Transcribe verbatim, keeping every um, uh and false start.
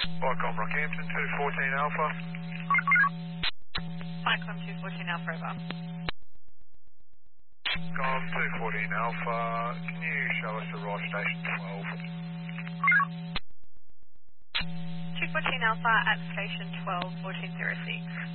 Vicom Rockhampton, two fourteen Alpha. Vicom two fourteen Alpha over. Com two fourteen Alpha, can you show us arrive station twelve? two fourteen Alpha at station twelve, fourteen zero six.